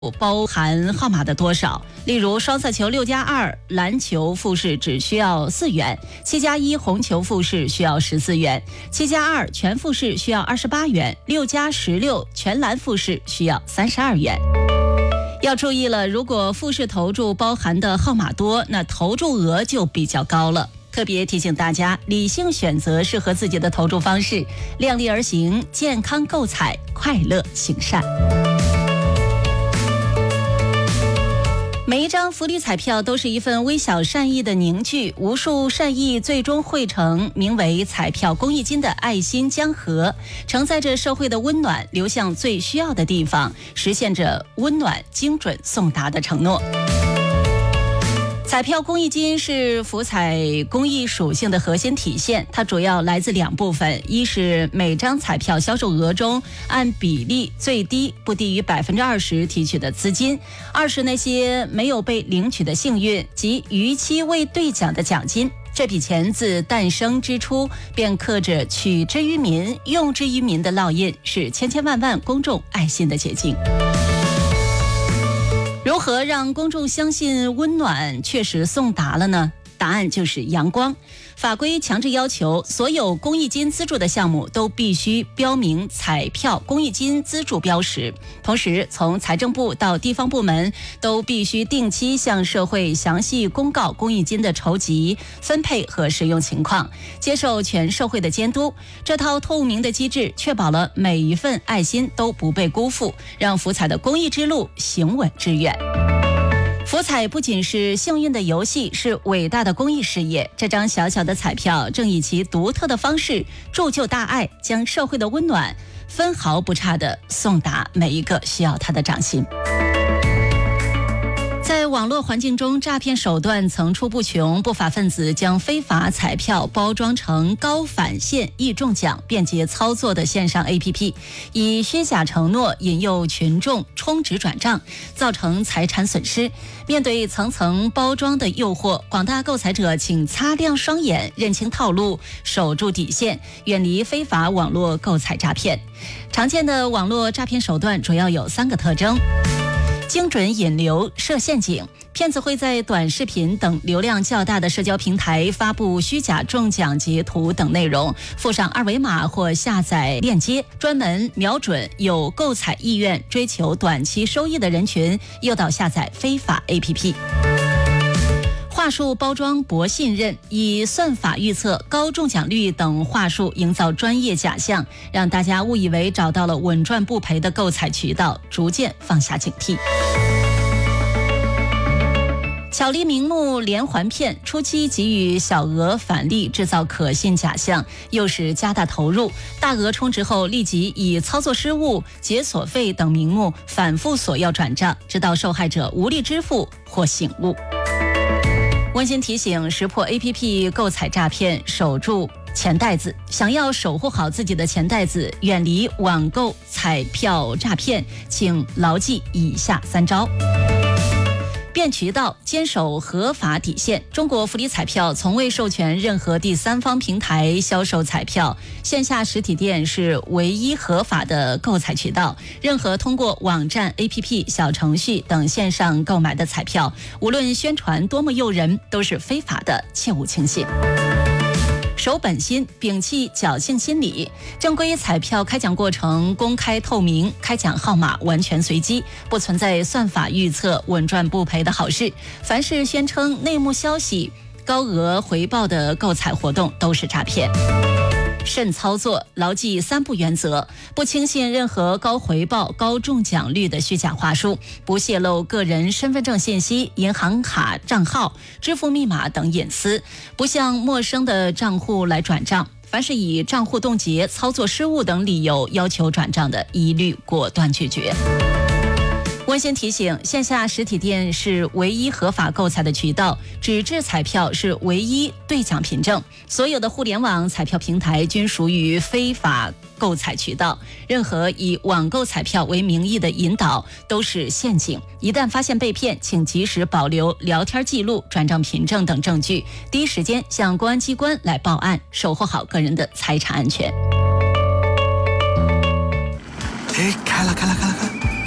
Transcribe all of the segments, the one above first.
包含号码的多少。例如双色球6+2，篮球复式只需要4元；7+1红球复式需要14元；7+2全复式需要28元；6+16全蓝复式需要32元。要注意了，如果复式投注包含的号码多，那投注额就比较高了。特别提醒大家，理性选择适合自己的投注方式，量力而行，健康购彩，快乐行善。每一张福利彩票都是一份微小善意的凝聚，无数善意最终汇成名为彩票公益金的爱心江河，承载着社会的温暖流向最需要的地方，实现着温暖精准送达的承诺。彩票公益金是福彩公益属性的核心体现，它主要来自2部分，一是每张彩票销售额中按比例最低不低于20%提取的资金，二是那些没有被领取的幸运及逾期未兑奖的奖金。这笔钱自诞生之初便刻着取之于民用之于民的烙印，是千千万万公众爱心的结晶。如何让公众相信温暖确实送达了呢？答案就是阳光。法规强制要求所有公益金资助的项目都必须标明彩票公益金资助标识，同时从财政部到地方部门都必须定期向社会详细公告公益金的筹集、分配和使用情况，接受全社会的监督。这套透明的机制确保了每一份爱心都不被辜负，让福彩的公益之路行稳致远。福彩不仅是幸运的游戏，是伟大的公益事业。这张小小的彩票正以其独特的方式铸就大爱，将社会的温暖分毫不差地送达每一个需要它的掌心。在网络环境中，诈骗手段层出不穷，不法分子将非法彩票包装成高返现、易中奖、便捷操作的线上 APP， 以虚假承诺引诱群众充值转账，造成财产损失。面对层层包装的诱惑，广大购彩者请擦亮双眼，认清套路，守住底线，远离非法网络购彩诈骗。常见的网络诈骗手段主要有3个特征：精准引流、设陷阱。骗子会在短视频等流量较大的社交平台发布虚假中奖截图等内容，附上2维码或下载链接，专门瞄准有购彩意愿、追求短期收益的人群，诱导下载非法 APP。话术包装博信任，以算法预测、高中奖率等话术营造专业假象，让大家误以为找到了稳赚不赔的购彩渠道，逐渐放下警惕。巧立名目连环骗，初期给予小额返利，制造可信假象，诱使加大投入，大额充值后立即以操作失误、解锁费等名目反复索要转账，直到受害者无力支付或醒悟。温馨提醒：识破 APP 购彩诈骗，守住钱袋子。想要守护好自己的钱袋子，远离网购彩票诈骗，请牢记以下3招。变渠道，坚守合法底线。中国福利彩票从未授权任何第三方平台销售彩票，线下实体店是唯一合法的购彩渠道。任何通过网站、APP、小程序等线上购买的彩票，无论宣传多么诱人，都是非法的，切勿轻信。守本心，摒弃侥幸心理。正规彩票开奖过程公开透明，开奖号码完全随机，不存在算法预测、稳赚不赔的好事。凡是宣称内幕消息、高额回报的购彩活动都是诈骗。慎操作，牢记3不原则：不轻信任何高回报、高中奖率的虚假话术，不泄露个人身份证信息、银行卡账号、支付密码等隐私，不向陌生的账户来转账。凡是以账户冻结、操作失误等理由要求转账的，一律果断拒绝。温馨提醒：线下实体店是唯一合法购彩的渠道，纸质彩票是唯一兑奖凭证。所有的互联网彩票平台均属于非法购彩渠道，任何以网购彩票为名义的引导都是陷阱。一旦发现被骗，请及时保留聊天记录、转账凭证等证据，第一时间向公安机关来报案，守护好个人的财产安全。 哎，开了！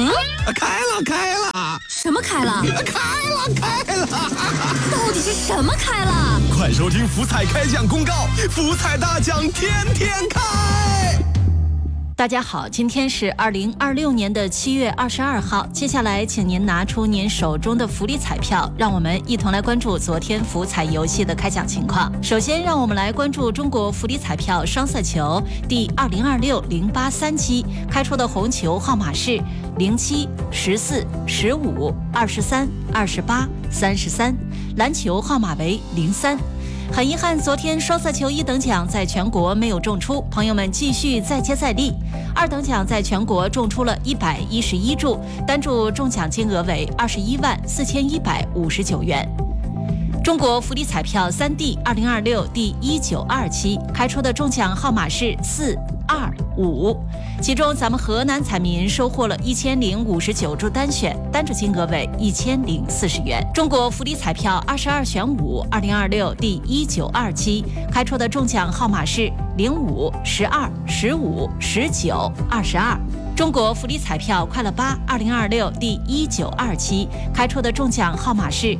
开了！ 什么开了？ 开了！ 到底是什么开了？ 快收听福彩开奖公告，福彩大奖天天开！ 大家好，今天是2026年的7月22号。接下来，请您拿出您手中的福利彩票，让我们一同来关注昨天福彩游戏的开奖情况。首先，让我们来关注中国福利彩票双色球第2026-083期开出的红球号码是07、14、15、23、28、33，蓝球号码为03。很遗憾，昨天双色球1等奖在全国没有中出，朋友们继续再接再厉。2等奖在全国中出了111注，单注中奖金额为214159元。中国福利彩票3D 2026第192期开出的中奖号码是4、2、5，其中咱们河南彩民收获了1059注单选，单注金额为1040元。中国福利彩票22选5 2026第192期开出的中奖号码是05、12、15、19、22。中国福利彩票快乐8 2026第192期开出的中奖号码是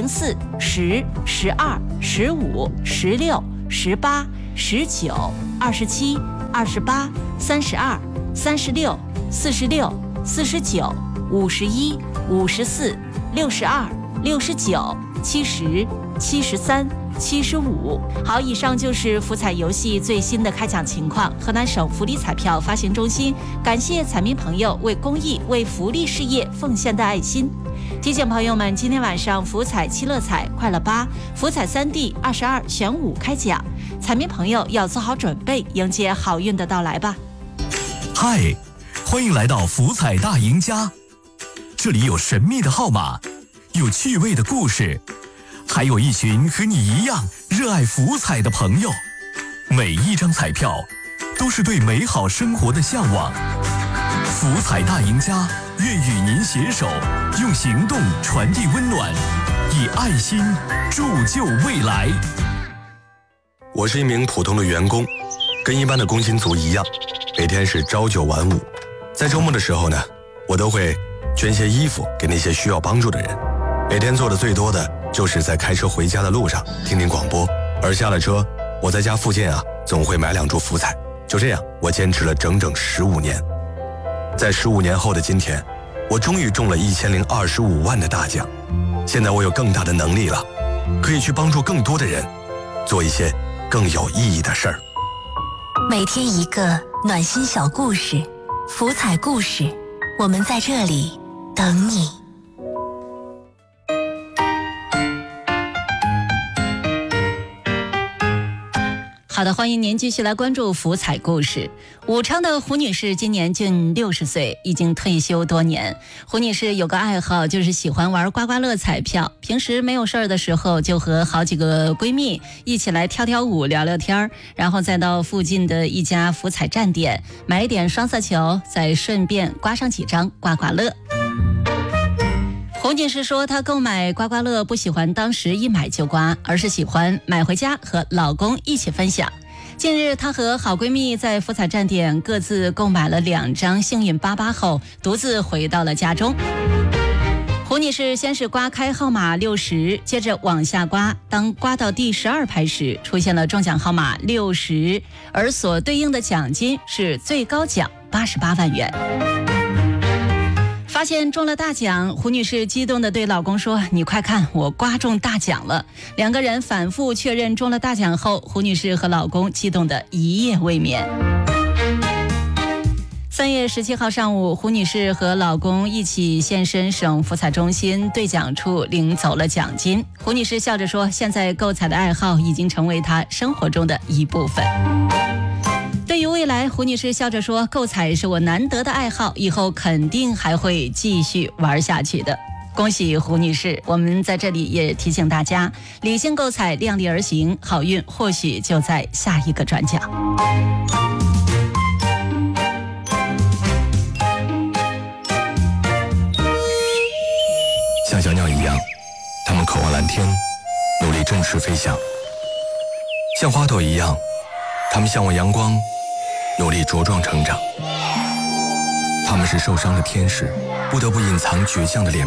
04、10、12、15、16、18、19、27、28、32、36、46、49、51、54、62、69、70、73、75。好，以上就是福彩游戏最新的开奖情况。河南省福利彩票发行中心感谢彩民朋友为公益、为福利事业奉献的爱心。提醒朋友们，今天晚上福彩7乐彩快乐8、福彩3D 22选5开奖，彩民朋友要做好准备，迎接好运的到来吧。 嗨，欢迎来到福彩大赢家，这里有神秘的号码，有趣味的故事，还有一群和你一样热爱福彩的朋友。每一张彩票都是对美好生活的向往。福彩大赢家愿与您携手，用行动传递温暖，以爱心铸就未来。 我是一名普通的员工，跟一般的工薪族一样，每天是朝9晚5。在周末的时候呢，我都会捐些衣服给那些需要帮助的人。每天做的最多的就是在开车回家的路上听听广播，而下了车，我在家附近总会买2注福彩。就这样，我坚持了整整15年。在15年后的今天，我终于中了1025万的大奖。现在我有更大的能力了，可以去帮助更多的人，做一些更有意义的事儿。 每天一个暖心小故事，福彩故事，我们在这里等你。 好的，欢迎您继续来关注福彩故事。武昌的胡女士今年近60岁，已经退休多年。胡女士有个爱好，就是喜欢玩刮刮乐彩票。平时没有事儿的时候，就和好几个闺蜜一起来跳跳舞、聊聊天，然后再到附近的一家福彩站点买一点双色球，再顺便刮上几张刮刮乐。胡女士说，她购买刮刮乐不喜欢当时一买就刮，而是喜欢买回家和老公一起分享。近日，她和好闺蜜在福彩站点各自购买了2张幸运88后，独自回到了家中。胡女士先是刮开号码60，接着往下刮，当刮到第12排时，出现了中奖号码60，而所对应的奖金是最高奖88万元。发现中了大奖，胡女士激动地对老公说：“你快看，我刮中大奖了！”2个人反复确认中了大奖后，胡女士和老公激动得一夜未眠。3月17号上午，胡女士和老公一起现身省福彩中心兑奖处领走了奖金。胡女士笑着说：“现在购彩的爱好已经成为她生活中的一部分。”对于未来，胡女士笑着说：“购彩是我难得的爱好，以后肯定还会继续玩下去的。”恭喜胡女士！我们在这里也提醒大家，理性购彩，量力而行，好运或许就在下一个转角。 像小鸟一样，它们渴望蓝天，努力振翅飞翔；像花朵一样，它们向往阳光，努力茁壮成长。它们是受伤的天使， 不得不隐藏倔强的脸